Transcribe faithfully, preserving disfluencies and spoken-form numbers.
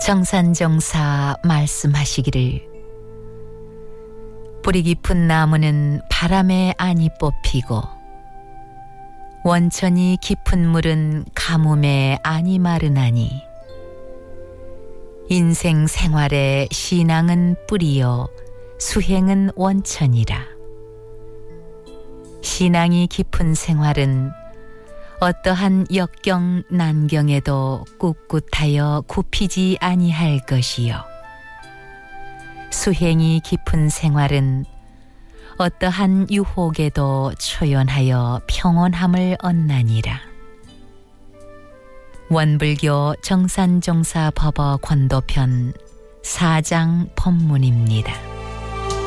정산정사 말씀하시기를 뿌리 깊은 나무는 바람에 안이 뽑히고 원천이 깊은 물은 가뭄에 안이 마르나니 인생 생활의 신앙은 뿌리요 수행은 원천이라. 신앙이 깊은 생활은 어떠한 역경 난경에도 꿋꿋하여 굽히지 아니할 것이요 수행이 깊은 생활은 어떠한 유혹에도 초연하여 평온함을 얻나니라. 원불교 정산종사 법어 권도편 사 장 법문입니다.